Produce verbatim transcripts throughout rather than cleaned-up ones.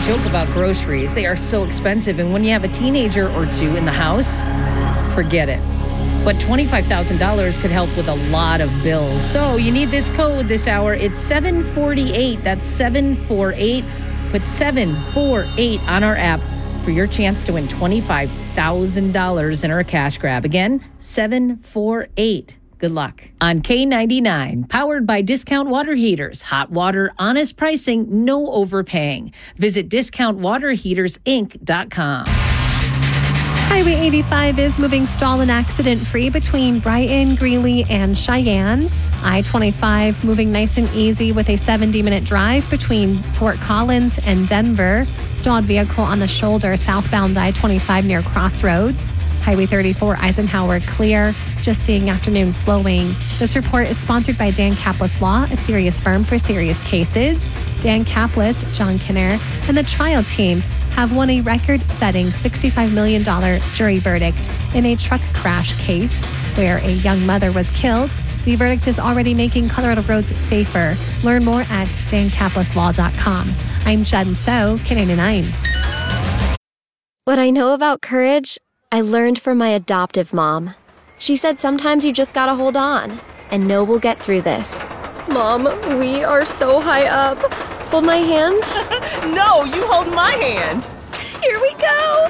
joke about groceries. They are so expensive. And when you have a teenager or two in the house, forget it. But twenty-five thousand dollars could help with a lot of bills. So you need this code this hour. It's seven forty-eight. That's seven forty-eight. Put seven forty-eight on our app for your chance to win twenty-five thousand dollars in our cash grab. Again, seven forty-eight. Good luck. On K ninety-nine, powered by Discount Water Heaters. Hot water, honest pricing, no overpaying. Visit discount water heaters inc dot com. Highway eighty-five is moving stall and accident-free between Brighton, Greeley, and Cheyenne. I twenty-five moving nice and easy with a seventy-minute drive between Fort Collins and Denver. Stalled vehicle on the shoulder southbound I twenty-five near Crossroads. Highway thirty-four Eisenhower clear. Just seeing afternoon slowing. This report is sponsored by Dan Kaplis Law, a serious firm for serious cases. Dan Kaplis, John Kinner, and the trial team have won a record-setting sixty-five million dollars jury verdict in a truck crash case where a young mother was killed. The verdict is already making Colorado roads safer. Learn more at dan kaplis law dot com. I'm Jen So, K ninety-nine. What I know about courage, I learned from my adoptive mom. She said sometimes you just gotta hold on and know we'll get through this. Mom, we are so high up. Hold my hand. No, you hold my hand. Here we go.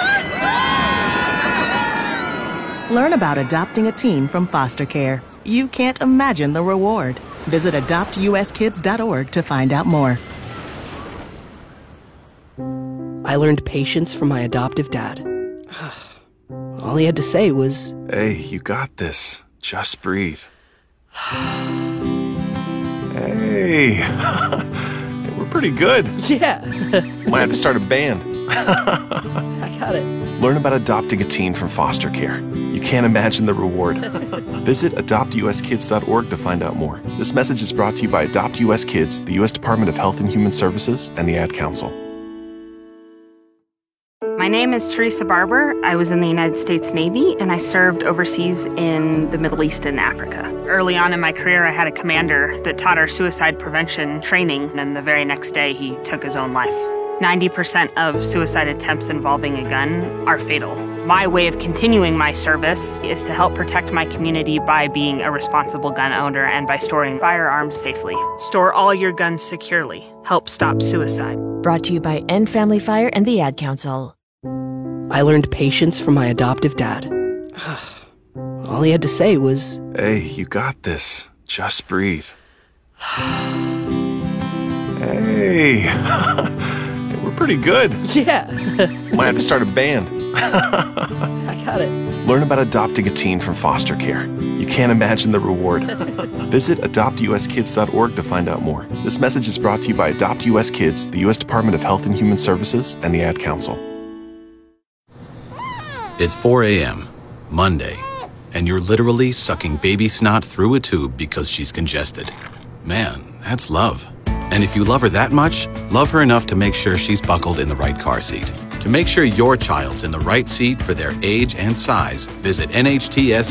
Learn about adopting a teen from foster care. You can't imagine the reward. Visit adopt u s kids dot org to find out more. I learned patience from my adoptive dad. All he had to say was, "Hey, you got this. Just breathe." Hey, we're pretty good. Yeah. Might have to start a band. I got it. Learn about adopting a teen from foster care. You can't imagine the reward. Visit adopt u s kids dot org to find out more. This message is brought to you by Adopt U S Kids, the U S Department of Health and Human Services, and the Ad Council. My name is Teresa Barber. I was in the United States Navy, and I served overseas in the Middle East and Africa. Early on in my career, I had a commander that taught our suicide prevention training, and the very next day, he took his own life. ninety percent of suicide attempts involving a gun are fatal. My way of continuing my service is to help protect my community by being a responsible gun owner and by storing firearms safely. Store all your guns securely. Help stop suicide. Brought to you by End Family Fire and the Ad Council. I learned patience from my adoptive dad. All he had to say was, "Hey, you got this. Just breathe." Hey, we're pretty good. Yeah. Might have to start a band. I got it. Learn about adopting a teen from foster care. You can't imagine the reward. Visit adopt u s kids dot org to find out more. This message is brought to you by Adopt U S Kids, the U S Department of Health and Human Services, and the Ad Council. It's four a.m., Monday, and you're literally sucking baby snot through a tube because she's congested. Man, that's love. And if you love her that much, love her enough to make sure she's buckled in the right car seat. To make sure your child's in the right seat for their age and size, visit N H T S